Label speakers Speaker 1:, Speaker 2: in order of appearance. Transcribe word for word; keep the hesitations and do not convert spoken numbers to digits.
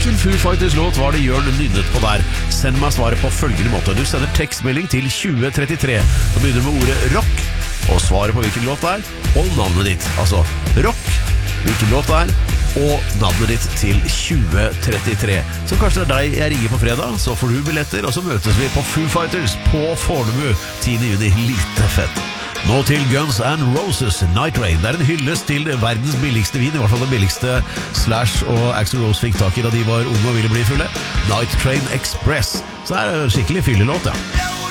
Speaker 1: Hvilken Foo Fighters låt var det Jørn nynnet på der? Send meg svaret på følgende måte. Du sender tekstmelding til tjue trettitre. Da begynner du med ordet rock, og svaret på hvilken låt det er, og navnet ditt. Altså rock, hvilken låt det er, og navnet ditt til tjue trettitre. Så kanskje det er deg jeg ringer på fredag, så får du billetter, og så møtes vi på Foo Fighters på Fornebu tiende juni. Lite fett. Nå til Guns N' Roses, Night Rain. Det er en hyllest til verdens billigste vin, i hvert fall den billigste Slash og Axl Rose fikk tak i da de var unge og ville bli fulle. Night Train Express. Så det er en skikkelig fyllelåt, ja.